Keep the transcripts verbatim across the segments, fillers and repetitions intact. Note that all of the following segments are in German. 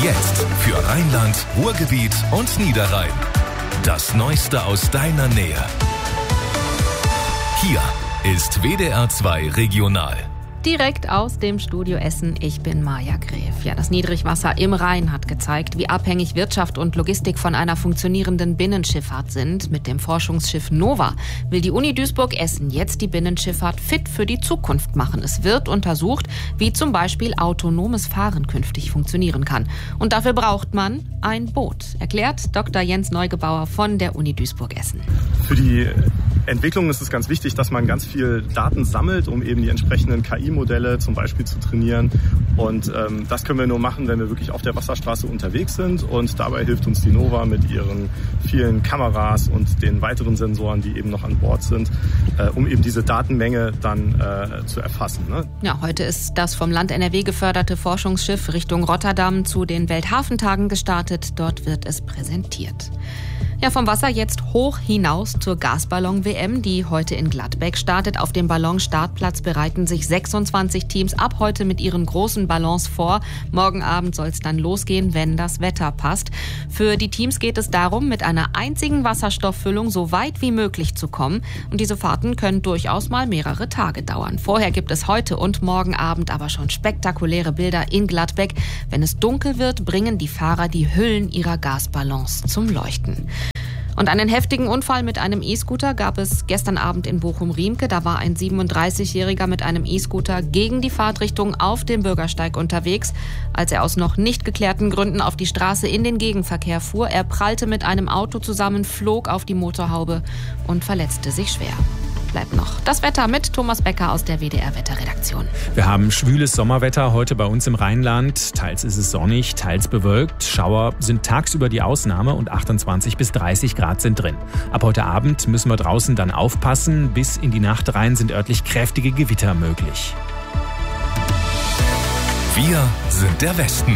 Jetzt für Rheinland, Ruhrgebiet und Niederrhein. Das Neueste aus deiner Nähe. Hier ist W D R zwei Regional. Direkt aus dem Studio Essen, ich bin Maja Gräf. Ja, das Niedrigwasser im Rhein hat gezeigt, wie abhängig Wirtschaft und Logistik von einer funktionierenden Binnenschifffahrt sind. Mit dem Forschungsschiff Nova will die Uni Duisburg-Essen jetzt die Binnenschifffahrt fit für die Zukunft machen. Es wird untersucht, wie zum Beispiel autonomes Fahren künftig funktionieren kann. Und dafür braucht man ein Boot, erklärt Doktor Jens Neugebauer von der Uni Duisburg-Essen. Für die Entwicklung ist es ganz wichtig, dass man ganz viel Daten sammelt, um eben die entsprechenden K I-Modelle zum Beispiel zu trainieren. Und ähm, das können wir nur machen, wenn wir wirklich auf der Wasserstraße unterwegs sind. Und dabei hilft uns die Nova mit ihren vielen Kameras und den weiteren Sensoren, die eben noch an Bord sind, äh, um eben diese Datenmenge dann äh, zu erfassen. Ne? Ja, heute ist das vom Land N R W geförderte Forschungsschiff Richtung Rotterdam zu den Welthafentagen gestartet. Dort wird es präsentiert. Ja, vom Wasser jetzt hoch hinaus zur Gasballon-W M, die heute in Gladbeck startet. Auf dem Ballonstartplatz bereiten sich sechsundzwanzig Teams ab heute mit ihren großen Ballons vor. Morgen Abend soll es dann losgehen, wenn das Wetter passt. Für die Teams geht es darum, mit einer einzigen Wasserstofffüllung so weit wie möglich zu kommen. Und diese Fahrten können durchaus mal mehrere Tage dauern. Vorher gibt es heute und morgen Abend aber schon spektakuläre Bilder in Gladbeck. Wenn es dunkel wird, bringen die Fahrer die Hüllen ihrer Gasballons zum Leuchten. Und einen heftigen Unfall mit einem E-Scooter gab es gestern Abend in Bochum-Riemke. Da war ein siebenunddreißigjähriger mit einem E-Scooter gegen die Fahrtrichtung auf dem Bürgersteig unterwegs. Als er aus noch nicht geklärten Gründen auf die Straße in den Gegenverkehr fuhr, er prallte mit einem Auto zusammen, flog auf die Motorhaube und verletzte sich schwer. Bleibt noch das Wetter mit Thomas Becker aus der W D R-Wetterredaktion. Wir haben schwüles Sommerwetter heute bei uns im Rheinland. Teils ist es sonnig, teils bewölkt. Schauer sind tagsüber die Ausnahme und achtundzwanzig bis dreißig Grad sind drin. Ab heute Abend müssen wir draußen dann aufpassen. Bis in die Nacht rein sind örtlich kräftige Gewitter möglich. Wir sind der Westen.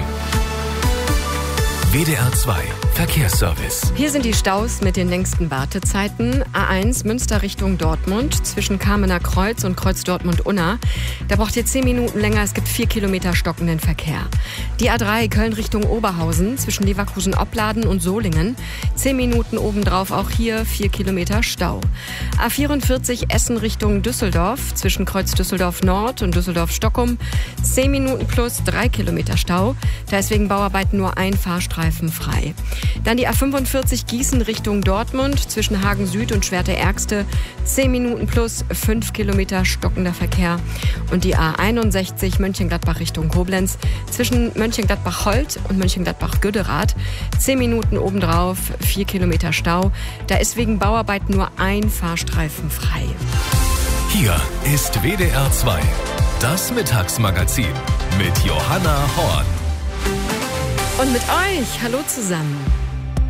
W D R zwei Verkehrsservice. Hier sind die Staus mit den längsten Wartezeiten. A eins Münster Richtung Dortmund zwischen Kamener Kreuz und Kreuz Dortmund-Unna. Da braucht ihr zehn Minuten länger. Es gibt vier Kilometer stockenden Verkehr. Die A drei Köln Richtung Oberhausen zwischen Leverkusen-Opladen und Solingen. zehn Minuten obendrauf auch hier vier Kilometer Stau. A vierundvierzig Essen Richtung Düsseldorf zwischen Kreuz Düsseldorf Nord und Düsseldorf-Stockum. zehn Minuten plus drei Kilometer Stau. Da ist wegen Bauarbeiten nur ein Fahrstreifen frei. Dann die A fünfundvierzig Gießen Richtung Dortmund zwischen Hagen Süd und Schwerte-Ärgste. zehn Minuten plus fünf Kilometer stockender Verkehr. Und die A einundsechzig Mönchengladbach Richtung Koblenz zwischen Mönchengladbach-Holt und Mönchengladbach-Güderath. zehn Minuten obendrauf, vier Kilometer Stau. Da ist wegen Bauarbeiten nur ein Fahrstreifen frei. Hier ist W D R zwei, das Mittagsmagazin mit Johanna Horn. Und mit euch, hallo zusammen.